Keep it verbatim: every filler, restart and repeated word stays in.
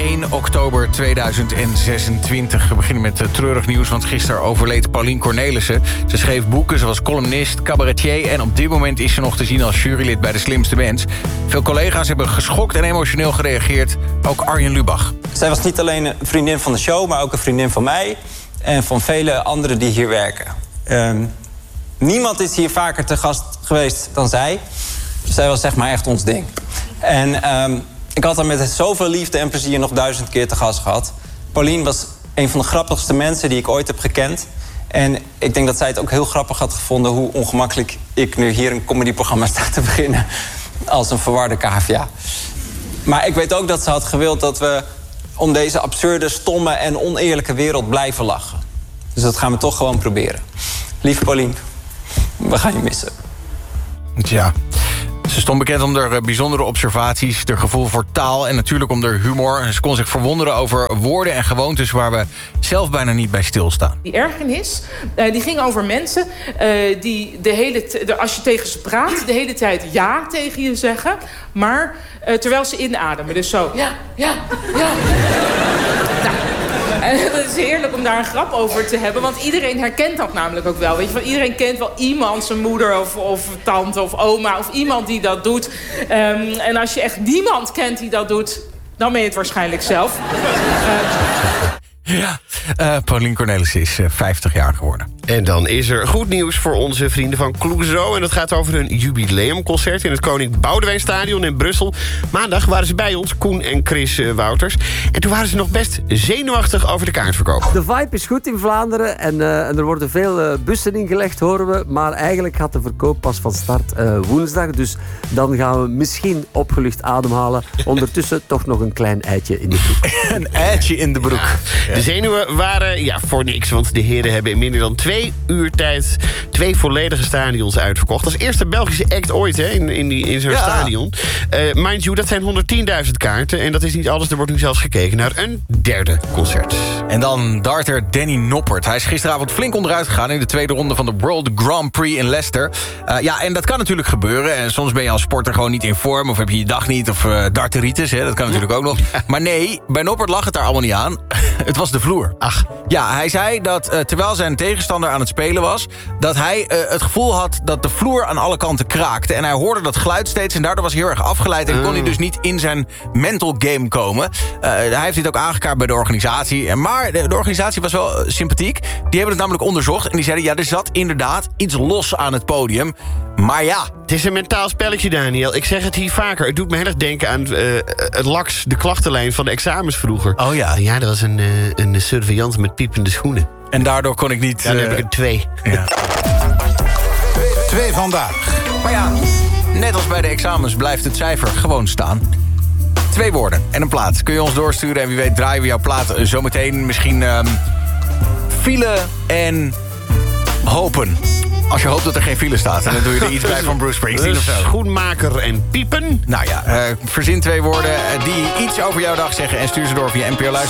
één oktober tweeduizend zesentwintig. We beginnen met uh, treurig nieuws, want gisteren overleed Pauline Cornelissen. Ze schreef boeken, ze was columnist, cabaretier... en op dit moment is ze nog te zien als jurylid bij De Slimste Mens. Veel collega's hebben geschokt en emotioneel gereageerd. Ook Arjen Lubach. Zij was niet alleen een vriendin van de show, maar ook een vriendin van mij... en van vele anderen die hier werken. Um, niemand is hier vaker te gast geweest dan zij. Zij was zeg maar echt ons ding. En um, ik had haar met zoveel liefde en plezier nog duizend keer te gast gehad. Pauline was een van de grappigste mensen die ik ooit heb gekend. En ik denk dat zij het ook heel grappig had gevonden... hoe ongemakkelijk ik nu hier een comedyprogramma sta te beginnen... als een verwarde cavia. Maar ik weet ook dat ze had gewild dat we... om deze absurde, stomme en oneerlijke wereld blijven lachen. Dus dat gaan we toch gewoon proberen. Lieve Pauline, we gaan je missen. Tja. Ze stond bekend om haar bijzondere observaties, haar gevoel voor taal... en natuurlijk om haar humor. Ze kon zich verwonderen over woorden en gewoontes... waar we zelf bijna niet bij stilstaan. Die ergernis uh, die ging over mensen uh, die de hele t- de, als je tegen ze praat... de hele tijd ja tegen je zeggen, maar uh, terwijl ze inademen. Dus zo, ja, ja, ja. Nou, en het is heerlijk om daar een grap over te hebben... want iedereen herkent dat namelijk ook wel. Weet je, van iedereen kent wel iemand, zijn moeder of, of tante of oma... of iemand die dat doet. Um, en als je echt niemand kent die dat doet... dan ben je het waarschijnlijk zelf. Uh, Ja, uh, Pauline Cornelissen is uh, vijftig jaar geworden. En dan is er goed nieuws voor onze vrienden van Clouseau. En dat gaat over hun jubileumconcert in het Koning Boudewijnstadion in Brussel. Maandag waren ze bij ons, Koen en Chris uh, Wouters. En toen waren ze nog best zenuwachtig over de kaartverkoop. De vibe is goed in Vlaanderen en, uh, en er worden veel uh, bussen ingelegd, horen we. Maar eigenlijk gaat de verkoop pas van start uh, woensdag. Dus dan gaan we misschien opgelucht ademhalen. Ondertussen toch nog een klein eitje in de broek. Een eitje in de broek. Ja. De zenuwen waren ja, voor niks, want de heren hebben in minder dan twee uur tijd twee volledige stadions uitverkocht. Als eerste Belgische act ooit hè, in, in, die, in zo'n ja. stadion. Uh, mind you, dat zijn honderdtienduizend kaarten. En dat is niet alles, er wordt nu zelfs gekeken naar een derde concert. En dan darter Danny Noppert. Hij is gisteravond flink onderuit gegaan in de tweede ronde van de World Grand Prix in Leicester. Uh, ja, en dat kan natuurlijk gebeuren. En soms ben je als sporter gewoon niet in vorm, of heb je je dag niet, of uh, darteritis, hè, dat kan natuurlijk ook nog. Maar nee, bij Noppert lag het daar allemaal niet aan. Het was de vloer. Ach. Ja, hij zei dat uh, terwijl zijn tegenstander aan het spelen was... dat hij uh, het gevoel had dat de vloer aan alle kanten kraakte. En hij hoorde dat geluid steeds en daardoor was hij heel erg afgeleid... en kon hij dus niet in zijn mental game komen. Uh, hij heeft dit ook aangekaart bij de organisatie. Maar de, de organisatie was wel uh, sympathiek. Die hebben het namelijk onderzocht en die zeiden... ja, er zat inderdaad iets los aan het podium. Maar ja... Het is een mentaal spelletje, Daniel. Ik zeg het hier vaker. Het doet me heel erg denken aan uh, het L A X, de klachtenlijn van de examens vroeger. Oh ja. Ja, dat was een, uh, een surveillant met piepende schoenen. En daardoor kon ik niet... Ja, dan uh, heb ik er twee. Ja. Twee vandaag. Maar ja, net als bij de examens blijft het cijfer gewoon staan. Twee woorden en een plaat. Kun je ons doorsturen en wie weet draaien we jouw plaat zometeen. Misschien um, file en hopen. Als je hoopt dat er geen file staat. En dan doe je er iets bij van Bruce Springsteen of zo. Schoenmaker en piepen. Nou ja, uh, verzin twee woorden die iets over jouw dag zeggen... en stuur ze door via N P O Luister.